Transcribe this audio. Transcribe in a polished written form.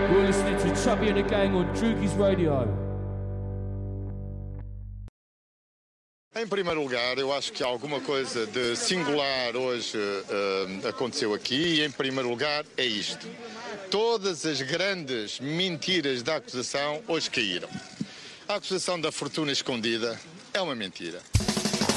You're listening to Chubby and the Gang on Drugis Radio. Em primeiro lugar, eu acho que alguma coisa de singular hoje aconteceu aqui e, em primeiro lugar, é isto. Todas as grandes mentiras da acusação hoje caíram. A acusação da fortuna escondida é uma mentira.